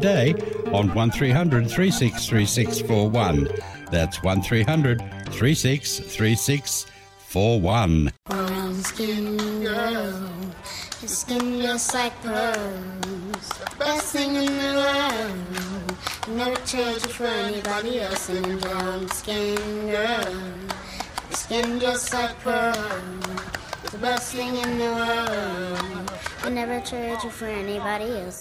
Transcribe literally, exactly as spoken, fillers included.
today on one three hundred, three six three six four one. That's one three hundred, three six three six four one. Brown skin girl, your skin just like pearls, the best thing in the world. Never trade you for anybody else. And a brown skin girl, your skin just like pearls, the best thing in the world. I never trade you for anybody else.